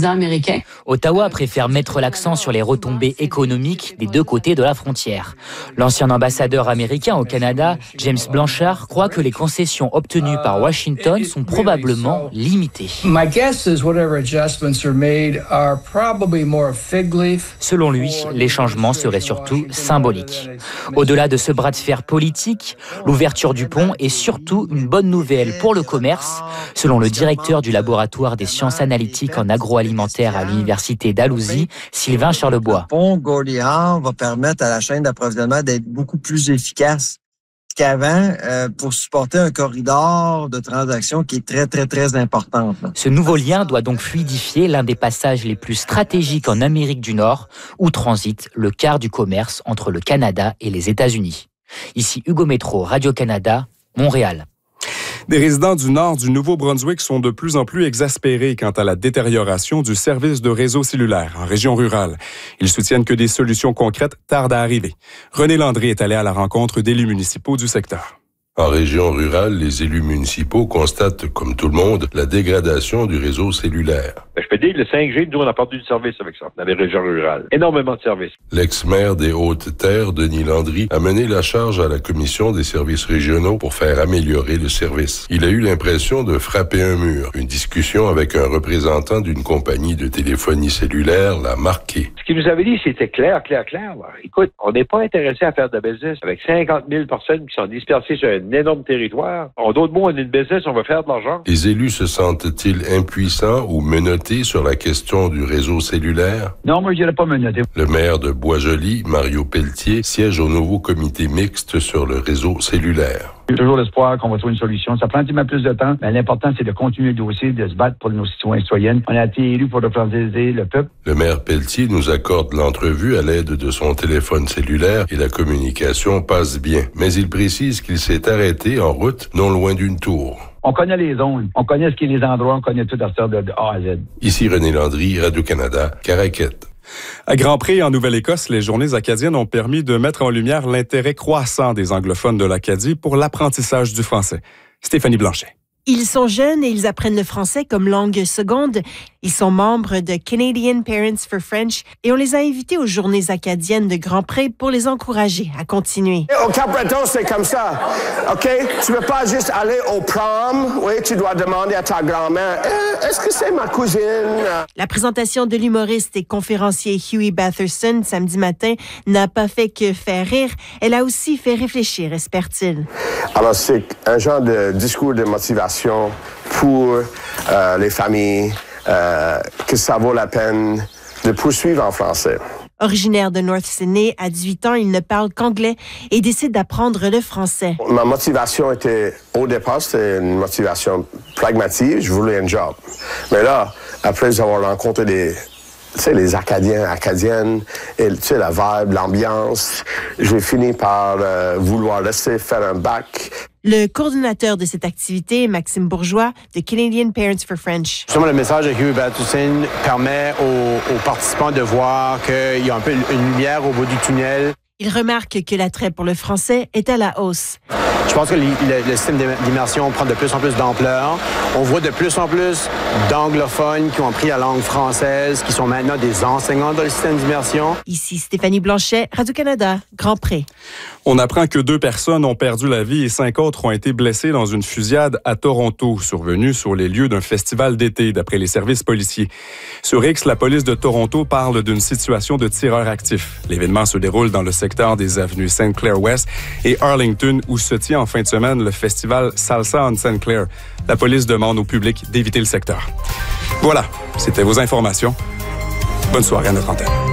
président américain. Ottawa préfère mettre l'accent sur les retombées économiques des deux côtés de la frontière. L'ancien ambassadeur américain au Canada, James Blanchard, croit que les concessions obtenues par Washington sont probablement limitées. Selon lui, les changements seraient surtout symboliques. Au-delà de ce bras de fer politique, l'ouverture du pont est surtout une bonne nouvelle pour le commerce, selon le directeur du laboratoire des sciences analytiques en agroalimentaire à l'université d'Alousie, Sylvain Charlebois. Le pont Gordie-Howe va permettre à la chaîne d'approvisionnement d'être beaucoup plus efficace qu'avant pour supporter un corridor de transactions qui est très, très, très important. Ce nouveau lien doit donc fluidifier l'un des passages les plus stratégiques en Amérique du Nord, où transite le quart du commerce entre le Canada et les États-Unis. Ici Hugo Métro, Radio-Canada, Montréal. Des résidents du nord du Nouveau-Brunswick sont de plus en plus exaspérés quant à la détérioration du service de réseau cellulaire en région rurale. Ils soutiennent que des solutions concrètes tardent à arriver. René Landry est allé à la rencontre d'élus municipaux du secteur. En région rurale, les élus municipaux constatent, comme tout le monde, la dégradation du réseau cellulaire. Je peux dire, le 5G, nous, on a perdu du service avec ça, dans les régions rurales. Énormément de services. L'ex-maire des Hautes-Terres, Denis Landry, a mené la charge à la Commission des services régionaux pour faire améliorer le service. Il a eu l'impression de frapper un mur. Une discussion avec un représentant d'une compagnie de téléphonie cellulaire l'a marqué. Ce qu'il nous avait dit, c'était clair. Écoute, on n'est pas intéressé à faire de business avec 50 000 personnes qui sont dispersées sur un énorme territoire. En d'autres mots, on est une business, on va faire de l'argent. Les élus se sentent-ils impuissants ou menottés sur la question du réseau cellulaire? Non, moi, je dirais pas menotté. Le maire de Boisjoli, Mario Pelletier, siège au nouveau comité mixte sur le réseau cellulaire. J'ai toujours l'espoir qu'on va trouver une solution. Ça prend un petit peu plus de temps, mais l'important, c'est de continuer le dossier, de se battre pour nos citoyens et citoyennes. On a été élus pour représenter le peuple. Le maire Pelletier nous accorde l'entrevue à l'aide de son téléphone cellulaire et la communication passe bien. Mais il précise qu'il s'est arrêté en route, non loin d'une tour. On connaît les zones, on connaît ce qui est les endroits, on connaît tout à partir de A à Z. Ici René Landry, Radio-Canada, Caraquette. À Grand Pré, en Nouvelle-Écosse, les Journées acadiennes ont permis de mettre en lumière l'intérêt croissant des anglophones de l'Acadie pour l'apprentissage du français. Stéphanie Blanchet. Ils sont jeunes et ils apprennent le français comme langue seconde. Ils sont membres de Canadian Parents for French et on les a invités aux Journées acadiennes de Grand Pré pour les encourager à continuer. Au Cap-Breton, c'est comme ça, OK? Tu ne peux pas juste aller au prom. Oui, tu dois demander à ta grand-mère, est-ce que c'est ma cousine? La présentation de l'humoriste et conférencier Huey Batherson samedi matin n'a pas fait que faire rire. Elle a aussi fait réfléchir, espère-t-il. Alors, c'est un genre de discours de motivation pour les familles, que ça vaut la peine de poursuivre en français. Originaire de North Sydney, à 18 ans, il ne parle qu'anglais et décide d'apprendre le français. Ma motivation était, au départ, c'était une motivation pragmatique. Je voulais un job. Mais là, après avoir rencontré les Acadiens, Acadiennes, et la vibe, l'ambiance, j'ai fini par vouloir laisser faire un bac. Le coordonnateur de cette activité, Maxime Bourgeois, de Canadian Parents for French. Justement, le message de Huey Batherson permet aux participants de voir qu'il y a un peu une lumière au bout du tunnel. Il remarque que l'attrait pour le français est à la hausse. Je pense que le système d'immersion prend de plus en plus d'ampleur. On voit de plus en plus d'anglophones qui ont appris la langue française, qui sont maintenant des enseignants dans le système d'immersion. Ici Stéphanie Blanchet, Radio-Canada, Grand Pré. On apprend que 2 personnes ont perdu la vie et 5 autres ont été blessées dans une fusillade à Toronto, survenue sur les lieux d'un festival d'été, d'après les services policiers. Sur X, la police de Toronto parle d'une situation de tireur actif. L'événement se déroule dans le secteur des avenues St. Clair-West et Arlington, où se tient en fin de semaine le festival Salsa on St. Clair. La police demande au public d'éviter le secteur. Voilà, c'était vos informations. Bonne soirée à notre antenne.